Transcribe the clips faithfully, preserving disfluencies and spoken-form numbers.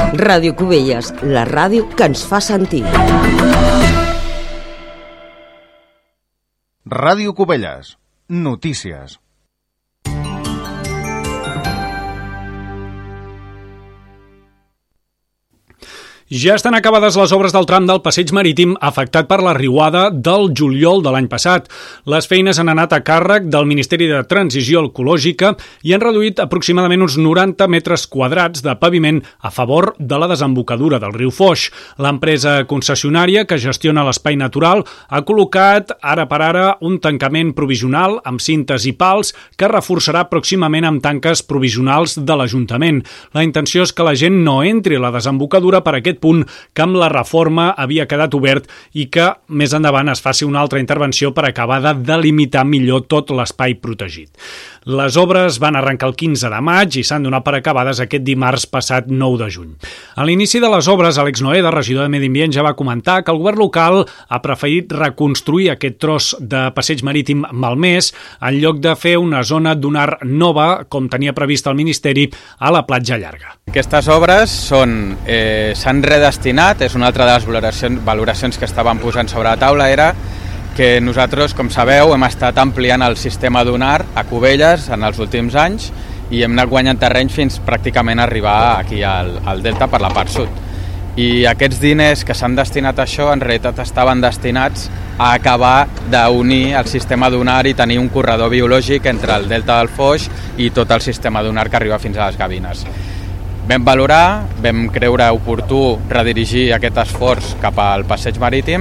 Ràdio Cubelles, la ràdio que ens fa sentir. Ràdio Cubelles, notícies. Ja estan acabades les obres del tram del passeig marítim afectat per la riuada del juliol de l'any passat. Les feines han anat a càrrec del Ministeri de Transició Ecològica i han reduït aproximadament uns noranta metres quadrats de paviment a favor de la desembocadura del riu Foix. L'empresa concessionària que gestiona l'espai natural ha col·locat ara per ara un tancament provisional amb cintes i pals que reforçarà pròximament amb tanques provisionals de l'Ajuntament. La intenció és que la gent no entri a la desembocadura per aquest punt que amb la reforma havia quedat obert i que més endavant es faci una altra intervenció per acabar de delimitar millor tot l'espai protegit. Les obres van arrencar el quinze de maig i s'han donat per acabades aquest dimarts passat nou de juny. A l'inici de les obres, Àlex Noeda, regidor de Medi Ambient, ja va comentar que el govern local ha preferit reconstruir aquest tros de passeig marítim malmès en lloc de fer una zona dunar nova, com tenia previst el Ministeri, a la platja llarga. Aquestes obres són, eh, s'han redestinat, és una altra de les valoracions, valoracions que estaven posant sobre la taula, era que nosaltres, com sabeu, hem estat ampliant el sistema dunar a Cubelles en els últims anys i hem anat guanyant terreny fins pràcticament arribar aquí al, al Delta per la part sud. I aquests diners que s'han destinat a això en realitat estaven destinats a acabar d'unir el sistema dunar i tenir un corredor biològic entre el Delta del Foix i tot el sistema dunar que arriba fins a les Gavines. Vam valorar, vam creure oportú redirigir aquest esforç cap al passeig marítim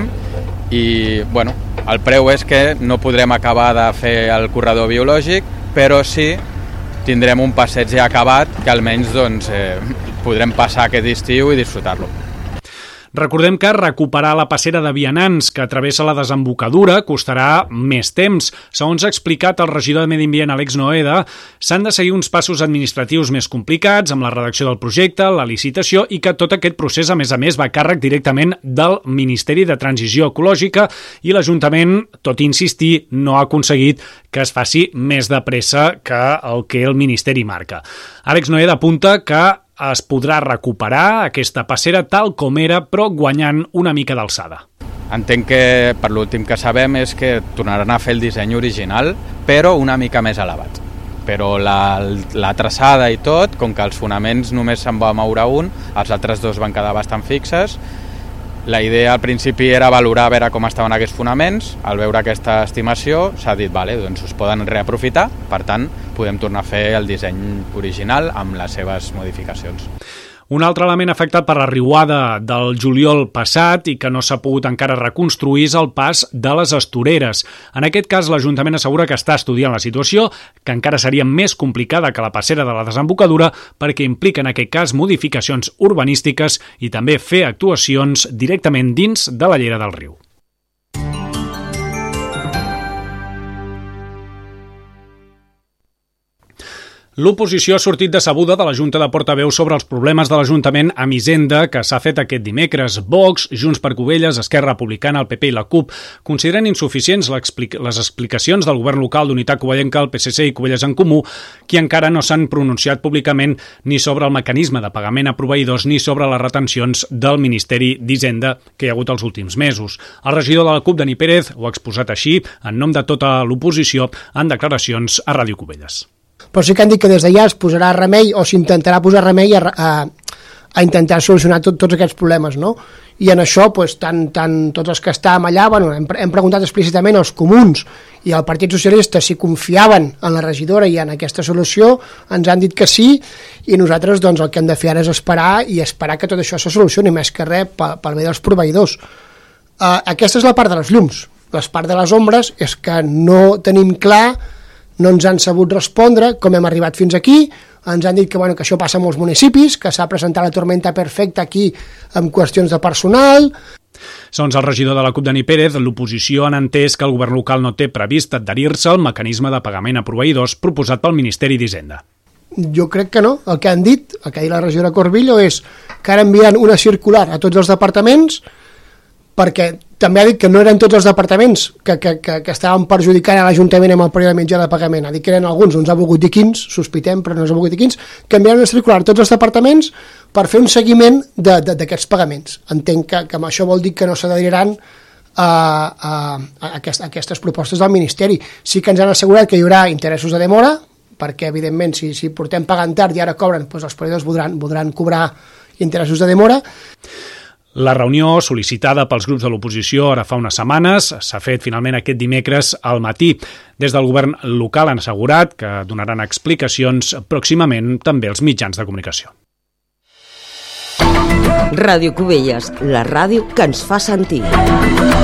i, bueno, el preu és que no podrem acabar de fer el corredor biològic, però sí tindrem un passeig ja acabat que almenys doncs, eh, podrem passar aquest estiu i disfrutar-lo. Recordem que recuperar la passera de vianants que travessa la desembocadura costarà més temps. Segons ha explicat el regidor de Medi Ambient, Àlex Noeda, s'han de seguir uns passos administratius més complicats amb la redacció del projecte, la licitació i que tot aquest procés, a més a més, va a càrrec directament del Ministeri de Transició Ecològica i l'Ajuntament, tot i insistir, no ha aconseguit que es faci més de pressa que el que el Ministeri marca. Àlex Noeda apunta que es podrà recuperar aquesta passera tal com era, però guanyant una mica d'alçada. Entenc que, per l'últim que sabem, és que tornaran a fer el disseny original, però una mica més elevat. Però la, la traçada i tot, com que els fonaments només se'n va moure un, els altres dos van quedar bastant fixes. La idea al principi era valorar a veure com estaven aquests fonaments. Al veure aquesta estimació s'ha dit, vale, doncs es poden reaprofitar, per tant podem tornar a fer el disseny original amb les seves modificacions. Un altre element afectat per la riuada del juliol passat i que no s'ha pogut encara reconstruir és el pas de les Astoreres. En aquest cas, l'Ajuntament assegura que està estudiant la situació, que encara seria més complicada que la passera de la desembocadura perquè implica en aquest cas modificacions urbanístiques i també fer actuacions directament dins de la llera del riu. L'oposició ha sortit decebuda de la Junta de Portaveus sobre els problemes de l'Ajuntament amb Hisenda que s'ha fet aquest dimecres. Vox, Junts per Cubelles, Esquerra Republicana, el P P i la CUP consideren insuficients les explicacions del govern local d'Unitat Covellenca, el P S C i Cubelles en Comú, qui encara no s'han pronunciat públicament ni sobre el mecanisme de pagament a proveïdors ni sobre les retencions del Ministeri d'Hisenda que hi ha hagut els últims mesos. El regidor de la CUP, Dani Pérez, ho ha exposat així, en nom de tota l'oposició, en declaracions a Ràdio Cubelles. Però sí que han dit que des d'allà es posarà remei o s'intentarà posar remei a, a, a intentar solucionar tot, tots aquests problemes, no? I en això, pues, tant, tant tots els que estàvem allà, bueno, hem, hem preguntat explícitament als comuns i al Partit Socialista si confiaven en la regidora i en aquesta solució, ens han dit que sí, i nosaltres doncs, el que hem de fer ara és esperar i esperar que tot això se solucioni, més que res pel, pel bé dels proveïdors. Uh, aquesta és la part de les llums. La part de les ombres és que no tenim clar, no ens han sabut respondre com hem arribat fins aquí, ens han dit que, bueno, que això passa a molts municipis, que s'ha presentat la tormenta perfecta aquí amb qüestions de personal. Segons el regidor de la CUP, Dani Pérez, l'oposició han entès que el govern local no té previst adherir-se al mecanisme de pagament a proveïdors proposat pel Ministeri d'Hisenda. Jo crec que no. El que han dit, el que ha dit la regidora Corbillo, és que ara envien una circular a tots els departaments perquè també ha dit que no eren tots els departaments que, que, que, que estaven perjudicant a l'Ajuntament amb el període mitjà de pagament. Ha dit que eren alguns, no ens ha volgut dir quins, sospitem, però no ens ha volgut dir quins, que enviaran una circular a tots els departaments per fer un seguiment d'aquests pagaments. Entenc que, que amb això vol dir que no s'adheriran a, a, a, aquest, a aquestes propostes del Ministeri. Sí que ens han assegurat que hi haurà interessos de demora, perquè evidentment si, si portem pagant tard i ara cobren, doncs els proveïdors voldran, voldran cobrar interessos de demora. La reunió sol·licitada pels grups de l'oposició ara fa unes setmanes s'ha fet finalment aquest dimecres al matí. Des del govern local han assegurat que donaran explicacions pròximament també als mitjans de comunicació. Ràdio Cubelles, la ràdio que ens fa sentir.